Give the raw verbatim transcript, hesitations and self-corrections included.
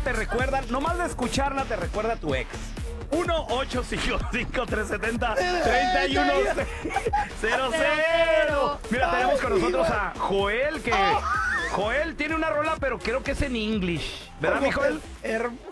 te recuerda, nomás de escucharla te recuerda a tu ex. uno ocho cinco cinco, tres siete cero, tres uno cero cero. Mira, tenemos con nosotros a Joel, que Joel tiene una rola, pero creo que es en English. ¿Verdad, mi Joel? Her-